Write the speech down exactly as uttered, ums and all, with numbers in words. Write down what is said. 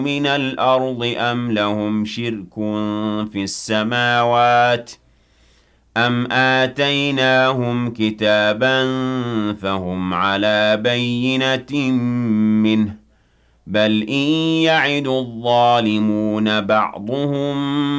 مِنَ الْأَرْضِ أَمْ لَهُمْ شِرْكٌ فِي السَّمَاوَاتِ أَمْ آتَيْنَاهُمْ كِتَابًا فَهُمْ عَلَىٰ بَيِّنَةٍ مِّنْهُ ۚ بَلْ إِن يَعِدُ الظَّالِمُونَ بَعْضُهُم